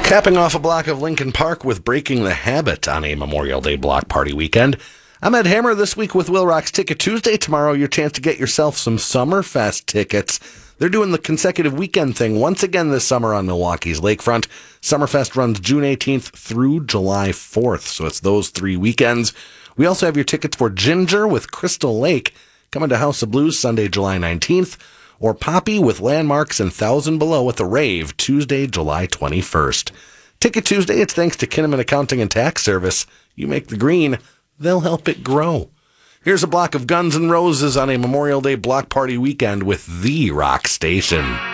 Capping off a block of Lincoln Park with Breaking the Habit on a Memorial Day block party weekend. I'm Ed Hammer this week with Will Rock's Ticket Tuesday. Tomorrow, your chance to get yourself some Summerfest tickets. They're doing the consecutive weekend thing once again this summer on Milwaukee's lakefront. Summerfest runs June 18th through July 4th, so it's those 3 weekends. We also have your tickets for Ginger with Crystal Lake coming to House of Blues Sunday, July 19th, or Poppy with Landmarks and Thousand Below at the Rave Tuesday, July 21st. Ticket Tuesday, it's thanks to Kinnaman Accounting and Tax Service. You make the green, they'll help it grow. Here's a block of Guns N' Roses on a Memorial Day block party weekend with The Rock Station.